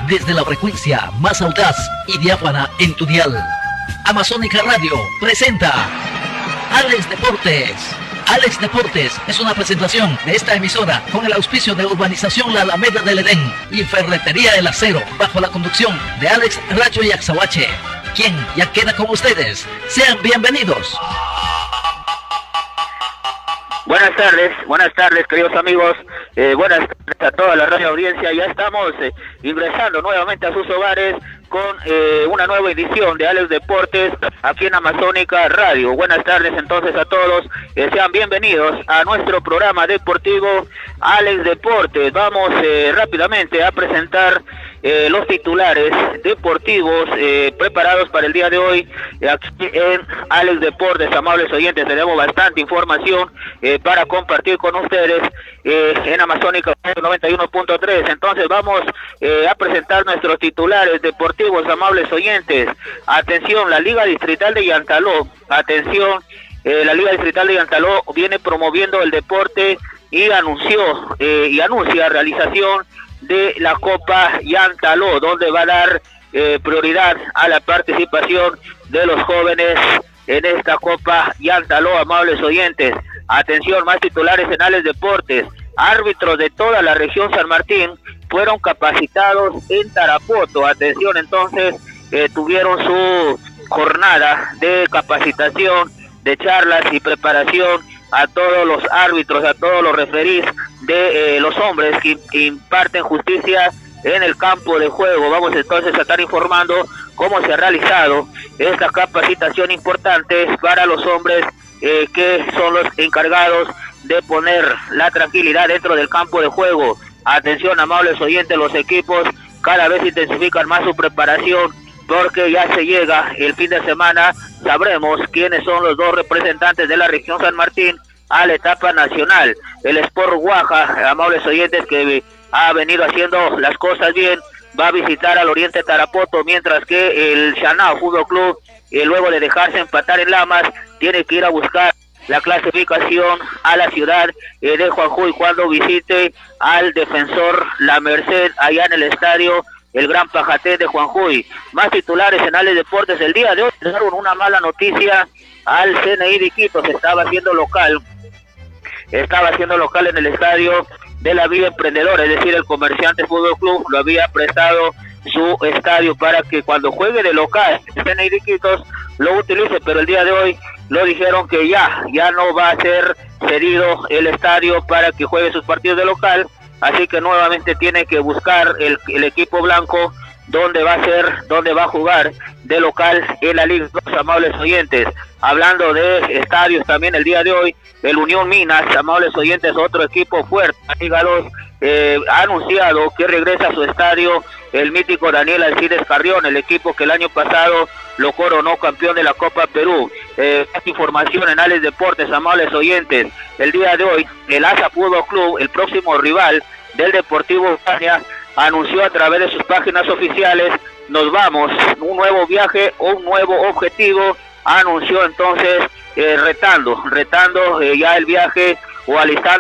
desde la frecuencia más audaz y diáfana en tu dial. Amazónica Radio presenta Alex Deportes. Alex Deportes es una presentación de esta emisora con el auspicio de Urbanización La Alameda del Edén y Ferretería El Acero, bajo la conducción de Alex Racho y Axahuache, quien ya queda con ustedes. Sean bienvenidos. Buenas tardes queridos amigos, buenas tardes a toda la radio audiencia. Ya estamos ingresando nuevamente a sus hogares con una nueva edición de Alex Deportes aquí en Amazónica Radio. Buenas tardes entonces a todos, sean bienvenidos a nuestro programa deportivo Alex Deportes. Vamos rápidamente a presentar los titulares deportivos preparados para el día de hoy aquí en Alex Deportes. Amables oyentes, tenemos bastante información para compartir con ustedes en Amazónica 91.3. Entonces vamos a presentar nuestros titulares deportivos, amables oyentes. Atención, la Liga Distrital de Yantaló, atención, la Liga Distrital de Yantaló viene promoviendo el deporte y anuncia realización de la Copa Yantaló, donde va a dar prioridad a la participación de los jóvenes en esta Copa Yantaló, amables oyentes. Atención, más titulares en Alex Deportes. Árbitros de toda la región San Martín fueron capacitados en Tarapoto. Atención, entonces, tuvieron su jornada de capacitación, de charlas y preparación a todos los árbitros, a todos los referís de los hombres que imparten justicia en el campo de juego. Vamos entonces a estar informando cómo se ha realizado esta capacitación importante para los hombres que son los encargados de poner la tranquilidad dentro del campo de juego. Atención, amables oyentes, los equipos cada vez intensifican más su preparación porque ya se llega el fin de semana. Sabremos quiénes son los dos representantes de la región San Martín a la etapa nacional. El Sport Guaja, amables oyentes, que ha venido haciendo las cosas bien, va a visitar al Oriente Tarapoto, mientras que el Chanao Fútbol Club, luego de dejarse empatar en Lamas, tiene que ir a buscar la clasificación a la ciudad de Juanjuy cuando visite al Defensor La Merced allá en el estadio el Gran Pajate de Juanjuy. Más titulares en Alex Deportes el día de hoy. Dejaron una mala noticia al CNI de Iquitos. Estaba haciendo local en el estadio de la Villa Emprendedora, es decir, el Comerciante Fútbol Club lo había prestado su estadio para que cuando juegue de local el CNI de Iquitos lo utilice, pero el día de hoy lo dijeron que ya no va a ser cedido el estadio para que juegue sus partidos de local, así que nuevamente tiene que buscar el equipo blanco dónde va a jugar de local en la liga. Los amables oyentes, hablando de estadios también el día de hoy, el Unión Minas, amables oyentes, otro equipo fuerte, Liga 2, ha anunciado que regresa a su estadio el mítico Daniel Alcides Carrión, el equipo que el año pasado lo coronó campeón de la Copa Perú. Esta información en Alex Deportes, amables oyentes. El día de hoy, el ASA Fútbol Club, el próximo rival del Deportivo Ucrania, anunció a través de sus páginas oficiales: nos vamos, un nuevo viaje, un nuevo objetivo. Anunció entonces retando ya el viaje o alistando